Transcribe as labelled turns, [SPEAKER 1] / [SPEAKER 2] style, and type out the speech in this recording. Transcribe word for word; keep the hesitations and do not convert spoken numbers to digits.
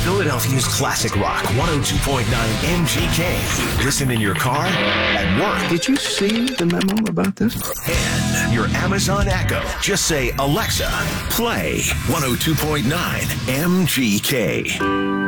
[SPEAKER 1] Philadelphia's classic rock, one oh two point nine M G K. Listen in your car, at work.
[SPEAKER 2] Did you see the memo about this?
[SPEAKER 1] And your Amazon Echo. Just say, Alexa, play one oh two point nine M G K.